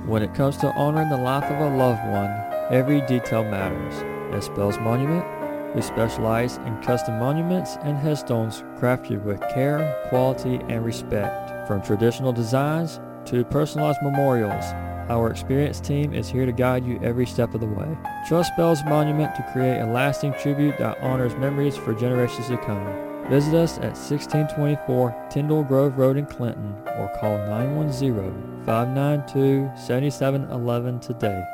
When it comes to honoring the life of a loved one, every detail matters. At Spells Monument, we specialize in custom monuments and headstones crafted with care, quality, and respect. From traditional designs to personalized memorials, our experienced team is here to guide you every step of the way. Trust Spells Monument to create a lasting tribute that honors memories for generations to come. Visit us at 1624 Tyndall Grove Road in Clinton or call 910-592-7711 today.